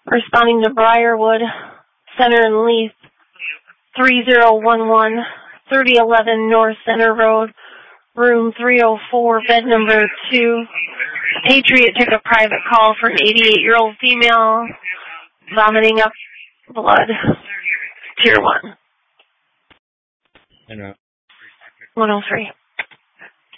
Responding to Briarwood Center and Leaf, 3011, 3011 North Center Road, room 304, bed number 2. Patriot took a private call for an 88-year-old female vomiting up blood. Tier 1. 103.